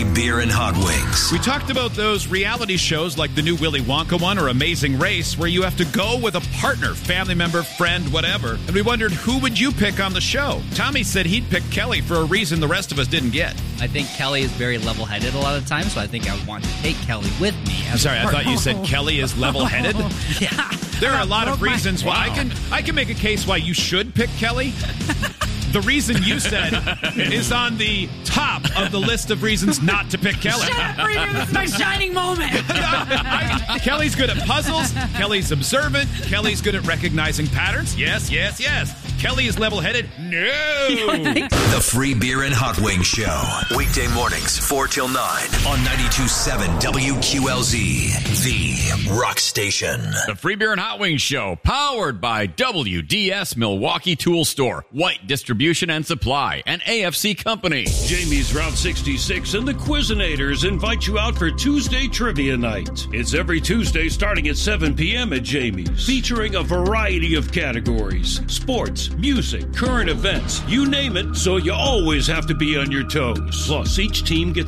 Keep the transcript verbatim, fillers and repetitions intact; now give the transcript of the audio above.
beer and hot wings. We talked about those reality shows like the new Willy Wonka one or Amazing Race where you have to go with a partner, family member, friend, whatever. And we wondered, who would you pick on the show? Tommy said he'd pick Kelly for a reason the rest of us didn't get. I think Kelly is very level-headed a lot of times, so I think I would want to take Kelly with me. I'm sorry, I thought you said Kelly is level-headed? Yeah. There are a lot of reasons why. I can I can make a case why you should pick Kelly. The reason you said is on the top of the list of reasons not to pick Kelly. Shut up, Reader. This is my shining moment. I, Kelly's good at puzzles. Kelly's observant. Kelly's good at recognizing patterns. Yes, yes, yes. Kelly is level-headed. No. The Free Beer and Hot Wings Show. Weekday mornings, four till nine on ninety-two point seven W Q L Z, the rock station. The Free Beer and Hot Wings Show, powered by W D S Milwaukee Tool Store, White Distribution and Supply, and A F C Company. Jamie's Route sixty-six and the Quizinators invite you out for Tuesday Trivia Night. It's every Tuesday starting at seven p.m. at Jamie's, featuring a variety of categories: sports, music, current events, you name it, so you always have to be on your toes. Plus, each team gets